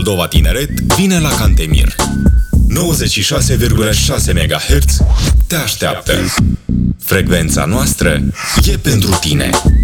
Moldova Tineret vine la Cantemir. 96,6 MHz te așteaptă. Frecvența noastră e pentru tine.